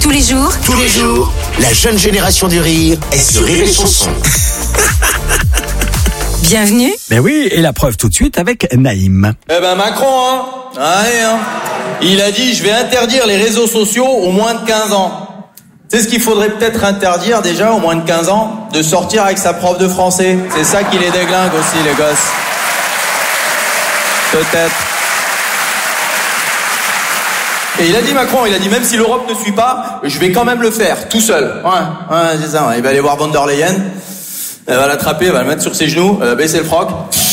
Tous les jours, la jeune génération du rire est sur Rire et Chanson. bienvenue. Ben oui, et la preuve tout de suite avec Naïm. Eh ben Macron, il a dit je vais interdire les réseaux sociaux aux moins de 15 ans. C'est ce qu'il faudrait peut-être interdire déjà aux moins de 15 ans, de sortir avec sa prof de français. C'est ça qui les déglingue aussi, les gosses. Peut-être. Et il a dit Macron, même si l'Europe ne suit pas, je vais quand même le faire, tout seul. Ouais, c'est ça. Il va aller voir von der Leyen, elle va l'attraper, elle va le mettre sur ses genoux, elle va baisser le froc.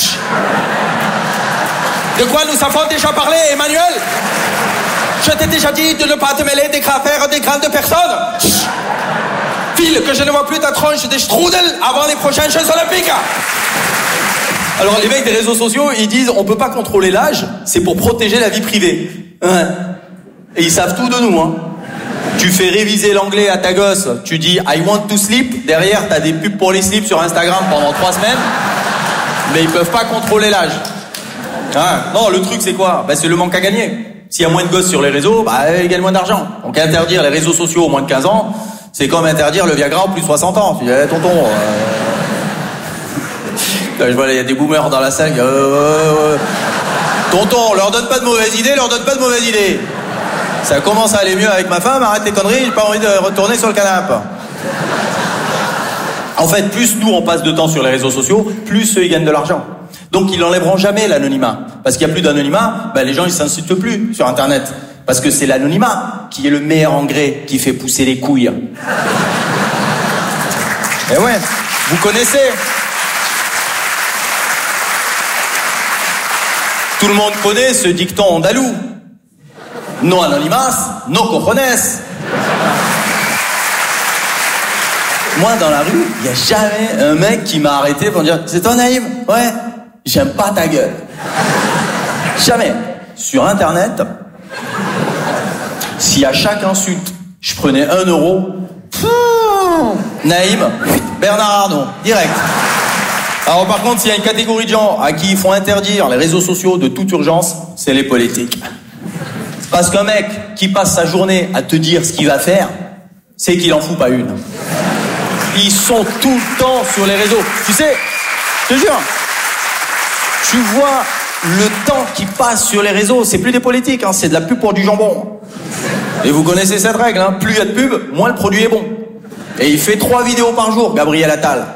De quoi nous avons déjà parlé, Emmanuel? Je t'ai déjà dit de ne pas te mêler des affaires des grandes personnes. File, que je ne vois plus ta tronche des strudel avant les prochaines Jeux Olympiques. Alors les mecs des réseaux sociaux, ils disent on peut pas contrôler l'âge, c'est pour protéger la vie privée. Ouais. Et ils savent tout de nous, hein. Tu fais réviser l'anglais à ta gosse, tu dis I want to sleep, derrière t'as des pubs pour les slips sur Instagram pendant 3 semaines, mais ils peuvent pas contrôler l'âge. Ouais. Non, le truc c'est quoi? C'est le manque à gagner. S'il y a moins de gosses sur les réseaux, ils gagnent moins d'argent. Donc interdire les réseaux sociaux aux moins de 15 ans, c'est comme interdire le Viagra aux plus de 60 ans. Tu dis, tonton... Je vois, il y a des boomers dans la salle. Tonton, leur donne pas de mauvaises idées, Ça commence à aller mieux avec ma femme, arrête les conneries, j'ai pas envie de retourner sur le canapé. En fait, plus nous on passe de temps sur les réseaux sociaux, plus eux ils gagnent de l'argent. Donc ils n'enlèveront jamais l'anonymat. Parce qu'il n'y a plus d'anonymat, les gens ils s'insultent plus sur Internet. Parce que c'est l'anonymat qui est le meilleur engrais qui fait pousser les couilles. Eh ouais, vous connaissez. Tout le monde connaît ce dicton andalou. No anonymas, no cojones. Moi, dans la rue, il n'y a jamais un mec qui m'a arrêté pour me dire « C'est toi, Naïm ? Ouais, j'aime pas ta gueule. » Jamais. Sur Internet, si à chaque insulte, je prenais 1 euro, Naïm, Bernard Arnault, direct. Alors par contre, s'il y a une catégorie de gens à qui il faut interdire les réseaux sociaux de toute urgence, c'est les politiques. Parce qu'un mec qui passe sa journée à te dire ce qu'il va faire, c'est qu'il en fout pas une. Ils sont tout le temps sur les réseaux. Tu sais, je te jure, tu vois le temps qui passe sur les réseaux, c'est plus des politiques, c'est de la pub pour du jambon. Et vous connaissez cette règle, plus il y a de pub, moins le produit est bon. Et il fait 3 vidéos par jour, Gabriel Attal.